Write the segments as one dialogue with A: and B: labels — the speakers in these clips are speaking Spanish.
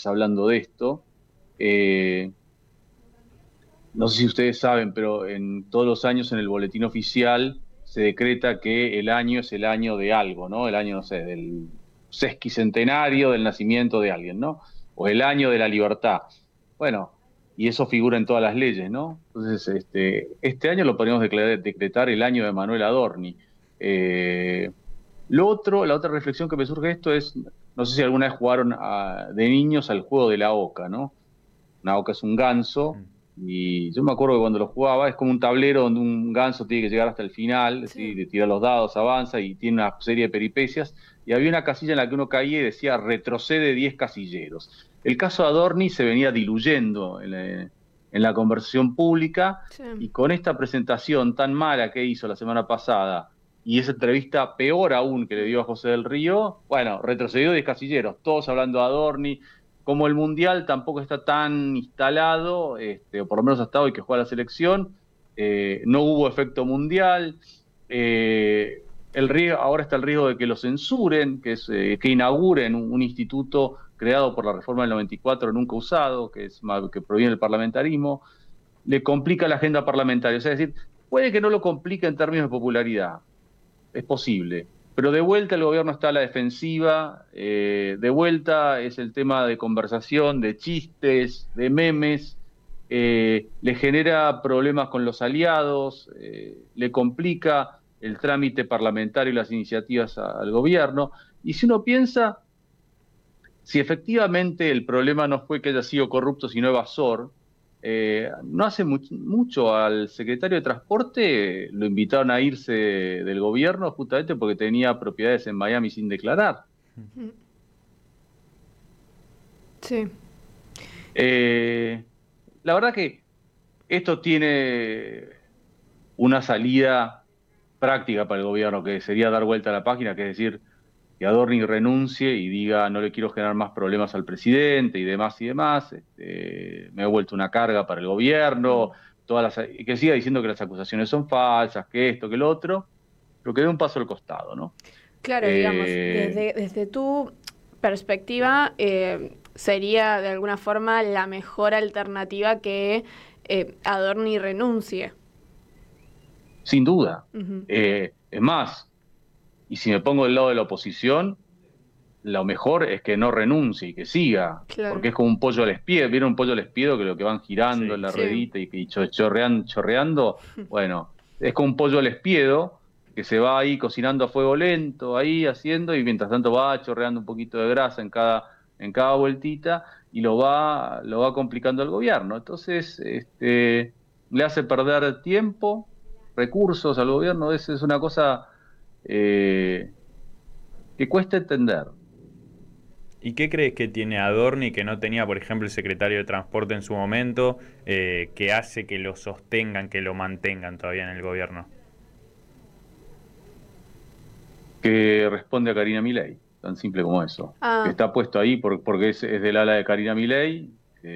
A: veces hablando de esto. No sé si ustedes saben, pero en todos los años en el boletín oficial se decreta que el año es el año de algo, ¿no? El año, no sé, del sesquicentenario del nacimiento de alguien, ¿no? O el año de la libertad. Bueno, y eso figura en todas las leyes, ¿no? Entonces, este año lo podríamos decretar el año de Manuel Adorni. Eh, la otra reflexión que me surge de esto es, no sé si alguna vez jugaron de niños al juego de la oca, ¿no? Una oca es un ganso,
B: Mm.
A: y yo me acuerdo que cuando lo jugaba es como un tablero donde un ganso tiene que llegar hasta el final, ¿sí?
C: Sí.
A: De tirar los dados, avanza y tiene una serie de peripecias, y había una casilla en la que uno caía y decía retrocede 10 casilleros. El caso de Adorni se venía diluyendo en la conversación pública,
C: Sí.
A: y con esta presentación tan mala que hizo la semana pasada, y esa entrevista peor aún que le dio a José del Río, bueno, retrocedió 10 casilleros, todos hablando de Adorni. Como el Mundial tampoco está tan instalado, o por lo menos hasta hoy que juega la selección, no hubo efecto mundial. Ahora está el riesgo de que lo censuren, que inauguren un instituto creado por la reforma del 94 nunca usado, que proviene del parlamentarismo. Le complica la agenda parlamentaria. O sea, es decir, puede que no lo complique en términos de popularidad, es posible. Pero de vuelta el gobierno está a la defensiva, de vuelta es el tema de conversación, de chistes, de memes, le genera problemas con los aliados, le complica el trámite parlamentario y las iniciativas al gobierno. Y si uno piensa, si efectivamente el problema no fue que haya sido corrupto, sino evasor, no hace mucho al secretario de Transporte lo invitaron a irse del gobierno justamente porque tenía propiedades en Miami sin declarar.
C: Sí.
A: La verdad que esto tiene una salida práctica para el gobierno, que sería dar vuelta a la página, que es decir, que Adorni renuncie y diga no le quiero generar más problemas al presidente y demás y demás, me he vuelto una carga para el gobierno, que siga diciendo que las acusaciones son falsas, que esto, que lo otro, pero que dé un paso al costado, ¿no?
C: Claro, digamos, desde tu perspectiva, sería de alguna forma la mejor alternativa que Adorni renuncie.
A: Sin duda.
C: Uh-huh.
A: Es más, y si me pongo del lado de la oposición, lo mejor es que no renuncie y que siga,
C: Claro.
A: porque es como un pollo al espiedo. ¿Vieron un pollo al espiedo que lo que van girando
B: Sí.
A: en la
C: Sí.
A: ruedita y chorreando? Bueno, es como un pollo al espiedo que se va ahí cocinando a fuego lento, ahí haciendo, y mientras tanto va chorreando un poquito de grasa en cada vueltita, y lo va complicando al gobierno. Entonces, le hace perder tiempo, recursos al gobierno. Es una cosa que cuesta entender.
B: ¿Y qué crees que tiene Adorni que no tenía, por ejemplo, el secretario de Transporte en su momento, que hace que lo sostengan, que lo mantengan todavía en el gobierno?
A: Que responde a Karina Milei, tan simple como eso.
C: Ah.
A: Que está puesto ahí porque es del ala de Karina Milei.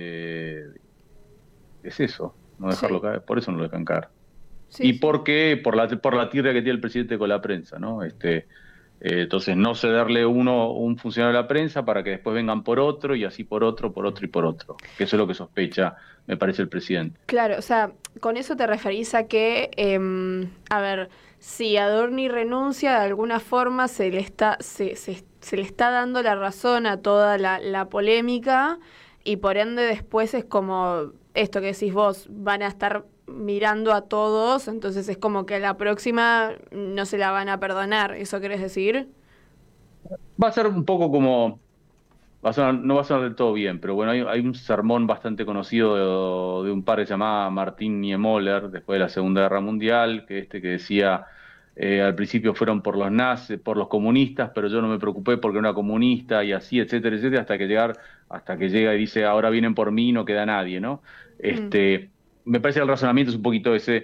A: Es eso, no dejarlo
C: Sí.
A: caer, por eso no lo dejan caer.
C: Sí,
A: Y
C: sí.
A: porque por la tirria que tiene el presidente con la prensa, ¿no? Entonces no cederle un funcionario de la prensa para que después vengan por otro y así por otro y por otro. Que eso es lo que sospecha, me parece, el presidente.
C: Claro, o sea, con eso te referís a que, a ver, si Adorni renuncia, de alguna forma se le está dando la razón a toda la polémica, y por ende después es como esto que decís vos, van a estar mirando a todos, entonces es como que a la próxima no se la van a perdonar. ¿Eso querés decir?
A: Va a ser un poco como... no va a sonar del todo bien, pero bueno, hay un sermón bastante conocido de un padre que se llamaba Martín Niemöller, después de la Segunda Guerra Mundial, que decía, al principio fueron por los nazis, por los comunistas, pero yo no me preocupé porque era una comunista, y así, etcétera, etcétera, hasta que llega y dice, ahora vienen por mí, no queda nadie, ¿no? Me parece que el razonamiento es un poquito ese.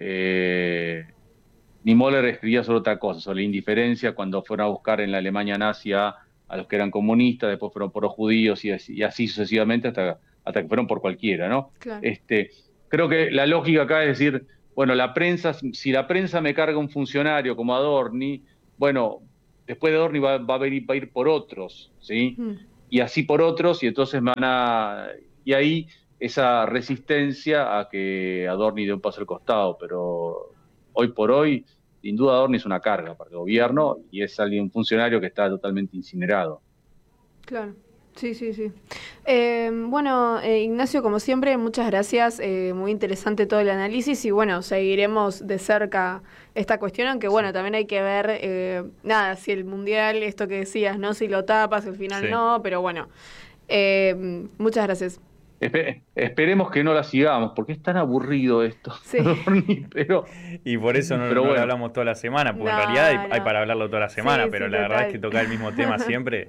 A: Niemöller escribía sobre otra cosa, sobre la indiferencia cuando fueron a buscar en la Alemania nazi a los que eran comunistas, después fueron por los judíos y así sucesivamente hasta que fueron por cualquiera, ¿no?
C: Claro.
A: Creo que la lógica acá es decir, bueno, si la prensa me carga un funcionario como Adorni, bueno, después de Adorni va a ir por otros, ¿sí? y así por otros, y entonces y ahí esa resistencia a que Adorni dé un paso al costado, pero hoy por hoy, sin duda Adorni es una carga para el gobierno y es un funcionario que está totalmente incinerado.
C: Claro. Sí. Bueno, Ignacio, como siempre, muchas gracias. Muy interesante todo el análisis y bueno, seguiremos de cerca esta cuestión, aunque bueno, también hay que ver, si el Mundial, esto que decías, ¿no? Si lo tapas, al final no, pero bueno, muchas gracias.
A: Esperemos que no la sigamos, porque es tan aburrido esto.
C: Sí.
B: Y por eso no lo hablamos toda la semana, porque en realidad hay para hablarlo toda la semana, pero la verdad es que tocar el mismo tema siempre...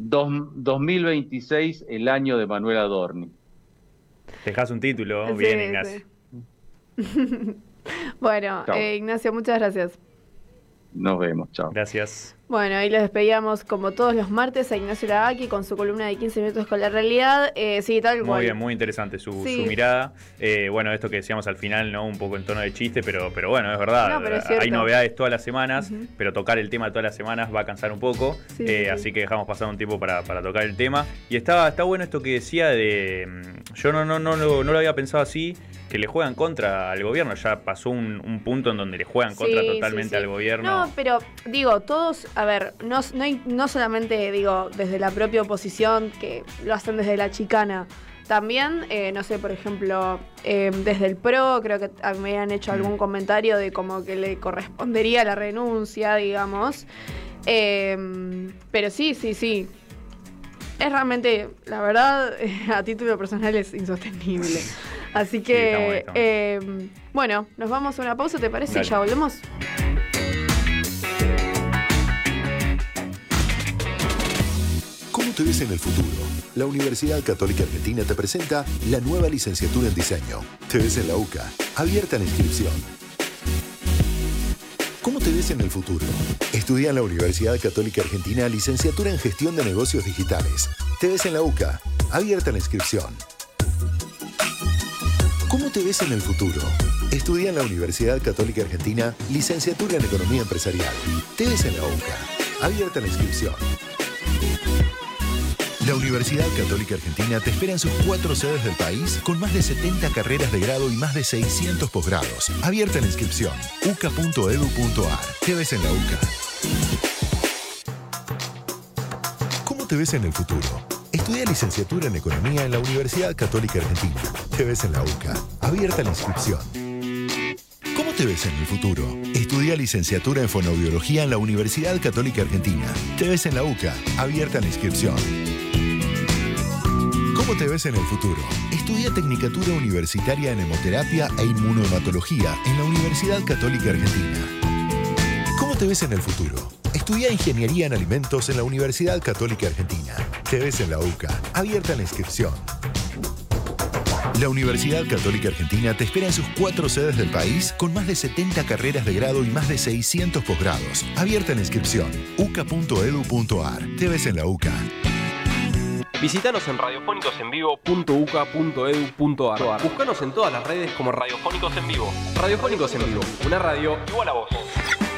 A: 2026, el año de Manuel Adorni.
B: Dejás un título, bien, Ignacio.
C: Sí. Bueno, Ignacio, muchas gracias.
A: Nos vemos, chao.
B: Gracias.
C: Bueno, ahí les despedíamos como todos los martes a Ignacio Lagaki con su columna de 15 minutos con la realidad. Sí, tal cual.
B: Muy bien, muy interesante su mirada. Bueno, esto que decíamos al final, ¿no? Un poco en tono de chiste, pero bueno, es verdad.
C: No, pero es
B: hay novedades todas las semanas, pero tocar el tema todas las semanas va a cansar un poco. Así que dejamos pasar un tiempo para tocar el tema. Y está bueno esto que decía de... Yo no lo había pensado así, que le juegan contra al gobierno. Ya pasó un punto en donde le juegan contra totalmente al gobierno.
C: No, pero digo, todos, a ver, no solamente digo desde la propia oposición, que lo hacen desde la chicana, también, no sé, por ejemplo, desde el PRO, creo que me han hecho algún comentario de como que le correspondería la renuncia, digamos. Pero sí. Es realmente, la verdad, a título personal es insostenible. Así que, estamos. Bueno, nos vamos a una pausa, ¿te parece?
B: Dale.
C: Ya volvemos.
D: ¿Cómo te ves en el futuro? La Universidad Católica Argentina te presenta la nueva licenciatura en diseño. Te ves en la UCA. Abierta la inscripción. ¿Cómo te ves en el futuro? Estudia en la Universidad Católica Argentina licenciatura en gestión de negocios digitales. Te ves en la UCA. Abierta la inscripción. ¿Cómo te ves en el futuro? Estudia en la Universidad Católica Argentina licenciatura en economía empresarial. Te ves en la UCA. Abierta la inscripción. La Universidad Católica Argentina te espera en sus 4 sedes del país con más de 70 carreras de grado y más de 600 posgrados. Abierta la inscripción. uca.edu.ar. Te ves en la UCA. ¿Cómo te ves en el futuro? Estudia licenciatura en Economía en la Universidad Católica Argentina. Te ves en la UCA. Abierta la inscripción. ¿Cómo te ves en el futuro? Estudia licenciatura en Fonoaudiología en la Universidad Católica Argentina. Te ves en la UCA. Abierta la inscripción. ¿Cómo te ves en el futuro? Estudia Tecnicatura Universitaria en Hemoterapia e Inmunohematología en la Universidad Católica Argentina. ¿Cómo te ves en el futuro? Estudia Ingeniería en Alimentos en la Universidad Católica Argentina. Te ves en la UCA. Abierta la inscripción. La Universidad Católica Argentina te espera en sus 4 sedes del país con más de 70 carreras de grado y más de 600 posgrados. Abierta la inscripción. uca.edu.ar. Te ves en la UCA.
E: Visítanos en radiofónicosenvivo.uca.edu.ar. Búscanos en todas las redes como Radiofónicos en Vivo. Radiofónicos en Vivo, una radio igual a vos.